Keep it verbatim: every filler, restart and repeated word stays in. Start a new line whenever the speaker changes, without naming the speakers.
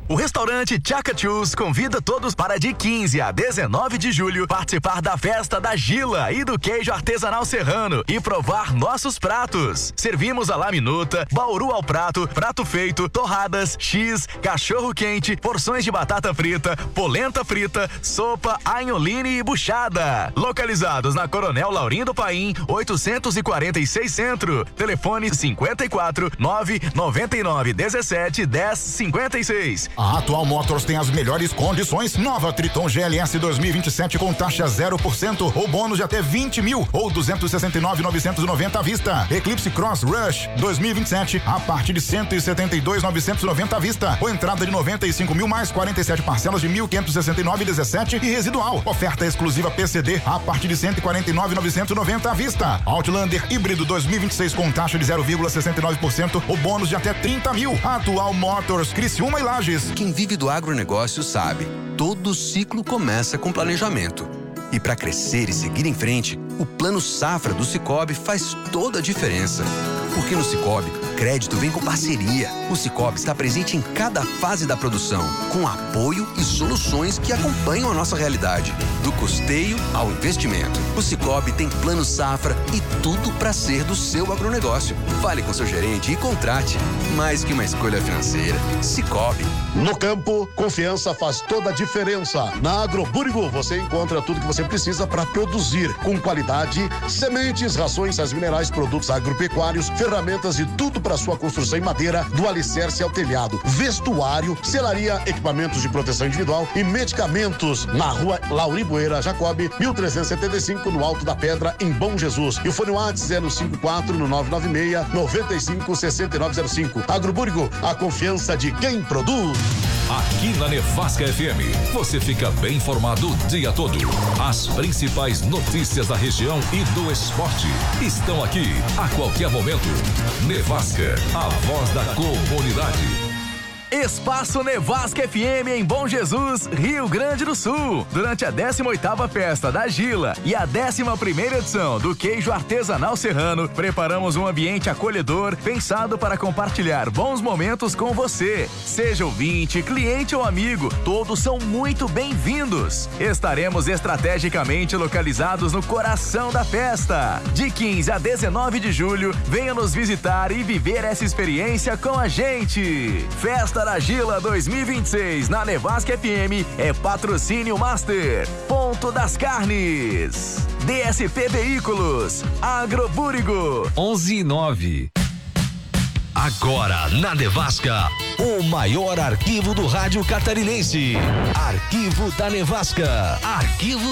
O restaurante Chacachus convida todos para de quinze a dezenove de julho participar da festa da Gila e do queijo artesanal serrano e provar nossos pratos. Servimos a la minuta, bauru ao prato, prato feito, torradas, X, cachorro quente, porções de batata frita, polenta frita, sopa, anholine e buchada. Localizados na Coronel Laurindo Paim, oitocentos e quarenta e seis Centro. Telefone cinquenta e quatro, nove noventa e nove, dezessete, dez, cinquenta e seis.
A Atual Motors tem as melhores condições. Nova Triton G L S dois mil e vinte e sete com taxa zero por cento ou bônus de até vinte mil ou duzentos e sessenta e nove mil novecentos e noventa à vista. Eclipse Cross Rush dois mil e vinte e sete a partir de cento e setenta e dois mil novecentos e noventa à vista. Ou entrada de noventa e cinco mil mais quarenta e sete parcelas de mil quinhentos e sessenta e nove e dezessete e residual. Oferta exclusiva P C D a partir de cento e quarenta e nove mil novecentos e noventa à vista. Outlander híbrido dois mil e vinte e seis com taxa de zero vírgula sessenta e nove por cento ou bônus de até trinta mil. Atual Motors, Criciúma e Lages.
Quem vive do agronegócio sabe, todo ciclo começa com planejamento. E para crescer e seguir em frente, o Plano Safra do Sicoob faz toda a diferença. Porque no Sicoob, crédito vem com parceria. O Sicoob está presente em cada fase da produção, com apoio e soluções que acompanham a nossa realidade, do custeio ao investimento. O Sicoob tem Plano Safra e tudo para ser do seu agronegócio. Fale com seu gerente e contrate. Mais que uma escolha financeira, Sicoob.
No campo, confiança faz toda a diferença. Na Agrobúrigo, você encontra tudo que você precisa para produzir com qualidade: sementes, rações, sais minerais, produtos agropecuários, ferramentas e tudo para sua construção em madeira, do alicerce ao telhado, vestuário, selaria, equipamentos de proteção individual e medicamentos. Na rua Lauriboeira Jacob, mil trezentos e setenta e cinco, no Alto da Pedra, em Bom Jesus. E o fone WhatsApp zero cinco quatro no nove nove seis, nove cinco, seis nove zero cinco. Agrobúrigo, a confiança de quem produz.
Aqui na Nevasca F M, você fica bem informado o dia todo. As principais notícias da região e do esporte estão aqui a qualquer momento. Nevasca, a voz da comunidade.
Espaço Nevasca F M em Bom Jesus, Rio Grande do Sul. Durante a décima oitava Festa da Gila e a décima primeira edição do Queijo Artesanal Serrano, preparamos um ambiente acolhedor pensado para compartilhar bons momentos com você. Seja ouvinte, cliente ou amigo, todos são muito bem-vindos. Estaremos estrategicamente localizados no coração da festa. De quinze a dezenove de julho, venha nos visitar e viver essa experiência com a gente. Festa da Gila dois mil e vinte e seis na Nevasca F M é patrocínio Master, Ponto das Carnes, D S P Veículos, Agrobúrigo.
onze e nove.
Agora na Nevasca, o maior arquivo do rádio catarinense. Arquivo da Nevasca. Arquivo